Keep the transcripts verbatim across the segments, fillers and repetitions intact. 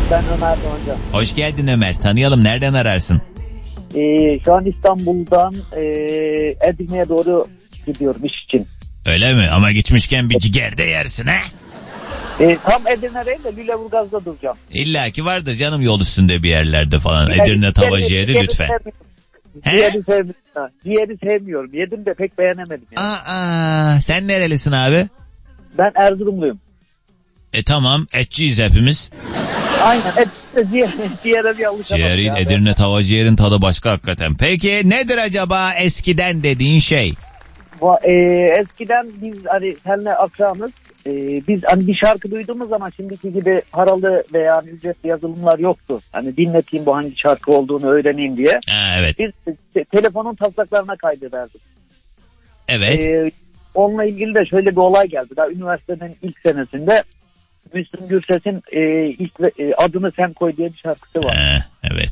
Ben Ömer Doğancan. Hoş geldin Ömer. Tanıyalım, nereden ararsın? Ee, şu an İstanbul'dan e, Edirne'ye doğru gidiyorum iş için. Öyle mi? Ama gitmişken bir ciğer de yersin ha? Ee, tam Edirne değil de Lüleburgaz'da duracağım. İlla ki vardır canım, yol üstünde bir yerlerde falan. Yani Edirne tava ciğeri- ciğeri ciğeri lütfen. sevmiyorum. He? Ciğeri sevmiyorum. Ciğeri sevmiyorum. Yedim de pek beğenemedim. Yani. Aa, sen nerelisin abi? Ben Erzurumluyum. E tamam, etçiyiz hepimiz. Aynen. Et, ciğer, ciğere bir alışamadım. Ciğeri, ya. Edirne tava ciğerin tadı başka hakikaten. Peki nedir acaba eskiden dediğin şey? Bu, e, eskiden biz hani seninle akranız. E, biz hani bir şarkı duyduğumuz zaman şimdiki gibi paralı veya ücretli yazılımlar yoktu. Hani dinleteyim bu hangi şarkı olduğunu öğreneyim diye. Ha, evet. Biz te- telefonun taslaklarına kaydederdik. Evet. Ee, onunla ilgili de şöyle bir olay geldi. Daha üniversitenin ilk senesinde Müslüm Gürses'in e, ilk ve, e, adını sen koy diye bir şarkısı var. Ha, evet.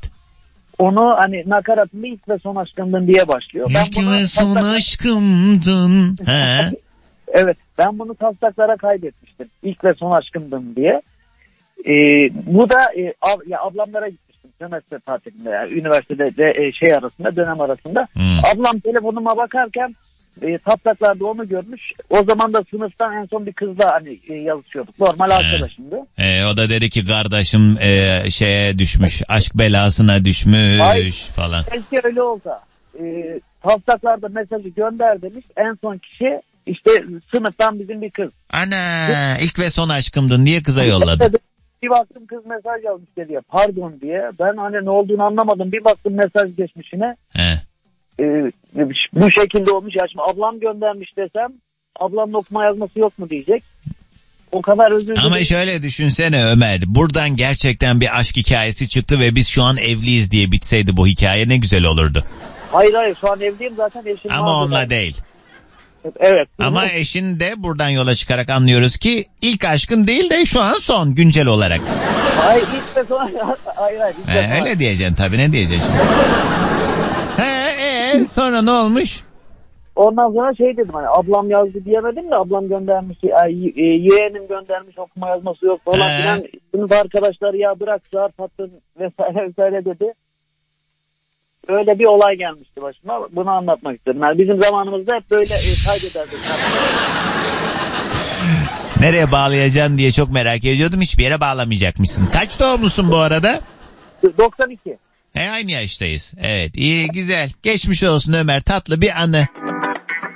Onu hani nakaratında ilk ve son aşkımdın diye başlıyor. Ben İlk bunu ve son taslak- aşkımdın. Ha. Evet, ben bunu taslaklara kaydetmiştim. İlk ve son aşkımdın diye. Ee, bu da e, ab, ya ablamlara gitmiştim semester tatilinde, yani üniversitede de, e, şey arasında, dönem arasında. Hmm. Ablam telefonuma bakarken e, taslaklarda onu görmüş. O zaman da sınıftan en son bir kızla hani e, yazışıyorduk. Normal He. arkadaşımdı. E, o da dedi ki kardeşim e, şeye düşmüş, aşk belasına düşmüş Hayır. falan. Keşke öyle olsa. E, taslaklarda mesajı gönder demiş. En son kişi işte sınıftan bizim bir kız. Ana, ilk ve son aşkımdın diye kıza yolladı. Bir baktım kız mesaj yazmış diye. Pardon diye. Ben hani ne olduğunu anlamadım. Bir baktım mesaj geçmişine. He. Ee, bu şekilde olmuş. Ya şimdi ablam göndermiş desem ablamın okuma yazması yok mu diyecek. O kadar özür dilerim. Ama şöyle düşünsene Ömer, buradan gerçekten bir aşk hikayesi çıktı ve biz şu an evliyiz diye bitseydi bu hikaye ne güzel olurdu. Hayır hayır şu an evliyim zaten eşim var. Ama onunla burada. değil. Evet. Ama eşin de buradan yola çıkarak anlıyoruz ki ilk aşkın değil de şu an son, güncel olarak. Hayır hiç de sonra. Hayır hayır. Hiç de He, sonra. öyle diyeceksin tabii, ne diyeceksin şimdi? He, e, sonra ne olmuş? Ondan sonra şey dedim hani ablam yazdı diyemedim de ablam göndermiş. Yani, e, yeğenim göndermiş okuma yazması yok falan He. filan. Sınıf arkadaşlar ya bırak zar tatlın vesaire vesaire dedi. Öyle bir olay gelmişti başıma. Bunu anlatmak istedim. Yani bizim zamanımızda hep böyle e, kaydederdik. Nereye bağlayacaksın diye çok merak ediyordum. Hiçbir yere bağlamayacakmışsın. Kaç doğumlusun bu arada? doksan iki. E aynı yaştayız. Evet, iyi, güzel. Geçmiş olsun Ömer, tatlı bir anı.